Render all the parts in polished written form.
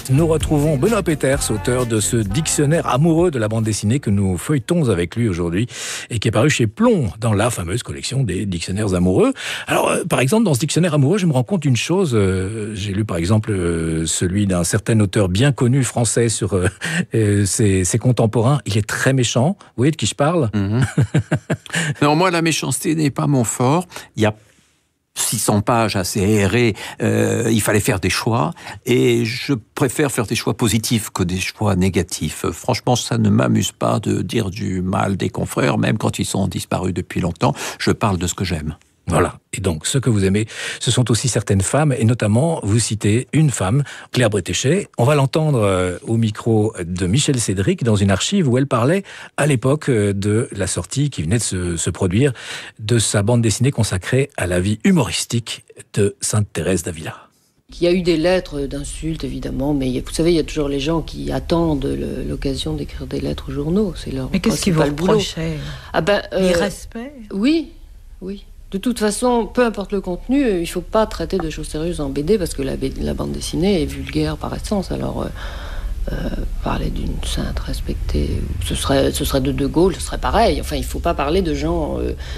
Nous retrouvons Benoît Peeters, auteur de ce dictionnaire amoureux de la bande dessinée que nous feuilletons avec lui aujourd'hui et qui est paru chez Plomb dans la fameuse collection des dictionnaires amoureux. Alors, par exemple, dans ce dictionnaire amoureux, je me rends compte d'une chose. J'ai lu, par exemple, celui d'un certain auteur bien connu français sur ses contemporains. Il est très méchant. Vous voyez de qui je parle ? Non, moi, la méchanceté n'est pas mon fort. Il y a 600 pages assez aérées, il fallait faire des choix, et je préfère faire des choix positifs que des choix négatifs. Franchement, ça ne m'amuse pas de dire du mal des confrères, même quand ils sont disparus depuis longtemps. Je parle de ce que j'aime. Voilà. Et donc, ce que vous aimez, ce sont aussi certaines femmes, et notamment, vous citez une femme, Claire Bretéché. On va l'entendre au micro de Michel Cédric dans une archive où elle parlait à l'époque de la sortie qui venait de se produire de sa bande dessinée consacrée à la vie humoristique de Sainte Thérèse d'Avila. Il y a eu des lettres d'insultes, évidemment, mais vous savez, il y a toujours les gens qui attendent l'occasion d'écrire des lettres aux journaux. C'est leur mais qu'est-ce qu'ils vous reprochaient ? L'irrespect ? Oui. De toute façon, peu importe le contenu, il ne faut pas traiter de choses sérieuses en BD parce que la bande dessinée est vulgaire par essence. Alors, parler d'une sainte respectée, ce serait de Gaulle, ce serait pareil. Enfin, il ne faut pas parler de gens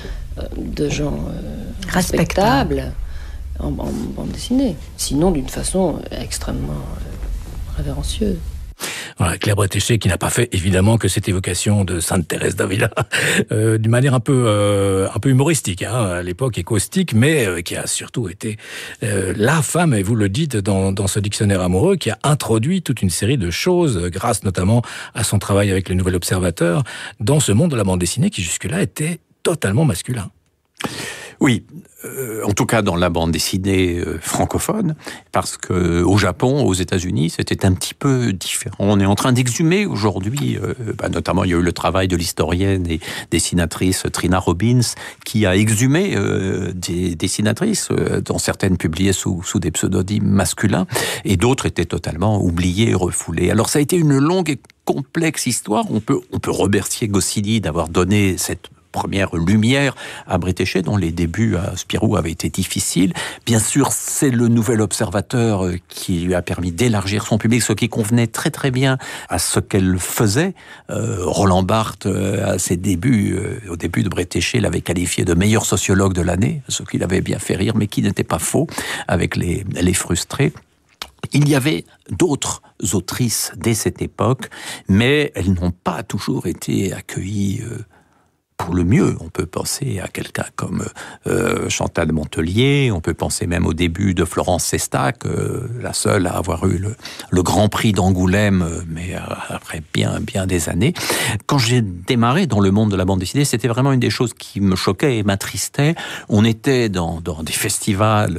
respectables en bande dessinée. Sinon, d'une façon extrêmement révérencieuse. Voilà, Claire Bretéché qui n'a pas fait évidemment que cette évocation de Sainte Thérèse d'Avila d'une manière un peu humoristique à l'époque et caustique, mais qui a surtout été la femme, et vous le dites dans ce dictionnaire amoureux, qui a introduit toute une série de choses grâce notamment à son travail avec le Nouvel Observateur dans ce monde de la bande dessinée qui jusque-là était totalement masculin. Oui, en tout cas dans la bande dessinée francophone, parce que au Japon, aux États-Unis, c'était un petit peu différent. On est en train d'exhumer aujourd'hui, notamment il y a eu le travail de l'historienne et dessinatrice Trina Robbins, qui a exhumé des dessinatrices, dont certaines publiées sous des pseudonymes masculins, et d'autres étaient totalement oubliées et refoulées. Alors ça a été une longue et complexe histoire. On peut remercier Goscinny d'avoir donné cette première lumière à Bretéché, dont les débuts à Spirou avaient été difficiles. Bien sûr, c'est le Nouvel Observateur qui lui a permis d'élargir son public, ce qui convenait très très bien à ce qu'elle faisait. Roland Barthes, à ses débuts, au début de Bretéché, l'avait qualifié de meilleur sociologue de l'année, ce qui l'avait bien fait rire, mais qui n'était pas faux avec les frustrés. Il y avait d'autres autrices dès cette époque, mais elles n'ont pas toujours été accueillies pour le mieux. On peut penser à quelqu'un comme Chantal Montelier, on peut penser même au début de Florence Sestac, la seule à avoir eu le Grand Prix d'Angoulême, mais après bien des années. Quand j'ai démarré dans le monde de la bande dessinée, c'était vraiment une des choses qui me choquait et m'attristait. On était dans des festivals,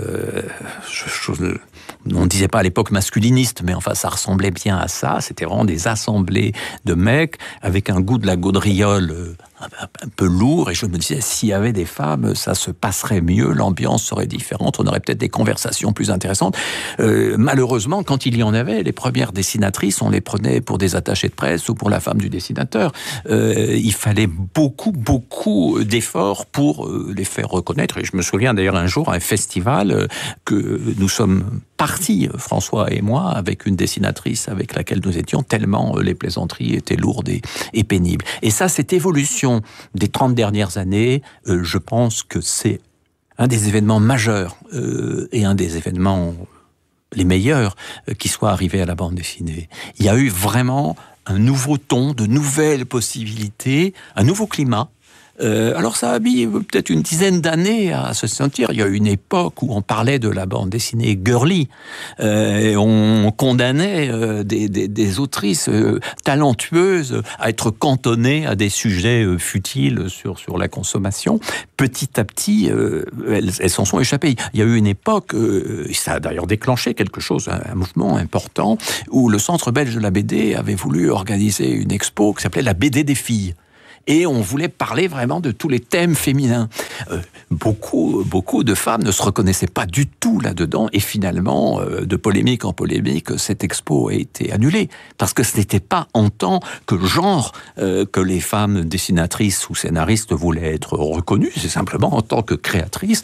on ne disait pas à l'époque masculiniste, mais enfin ça ressemblait bien à ça. C'était vraiment des assemblées de mecs avec un goût de la gaudriole un peu lourd, et je me disais, s'il y avait des femmes, ça se passerait mieux, l'ambiance serait différente, on aurait peut-être des conversations plus intéressantes. Malheureusement, quand il y en avait, les premières dessinatrices, on les prenait pour des attachés de presse ou pour la femme du dessinateur. Il fallait beaucoup d'efforts pour les faire reconnaître, et je me souviens d'ailleurs un jour à un festival que nous sommes partis, François et moi, avec une dessinatrice avec laquelle nous étions, tellement les plaisanteries étaient lourdes et pénibles. Et ça, cette évolution des 30 dernières années, je pense que c'est un des événements majeurs et un des événements les meilleurs qui soient arrivés à la bande dessinée. Il y a eu vraiment un nouveau ton, de nouvelles possibilités, un nouveau climat. Alors ça a mis peut-être une dizaine d'années à se sentir. Il y a eu une époque où on parlait de la bande dessinée girly. On condamnait des autrices talentueuses à être cantonnées à des sujets futiles sur la consommation. Petit à petit, elles s'en sont échappées. Il y a eu une époque, ça a d'ailleurs déclenché quelque chose, un mouvement important, où le Centre belge de la BD avait voulu organiser une expo qui s'appelait la BD des filles. Et on voulait parler vraiment de tous les thèmes féminins. Beaucoup de femmes ne se reconnaissaient pas du tout là-dedans, et finalement, de polémique en polémique, cette expo a été annulée, parce que ce n'était pas en tant que genre que les femmes dessinatrices ou scénaristes voulaient être reconnues, c'est simplement en tant que créatrices,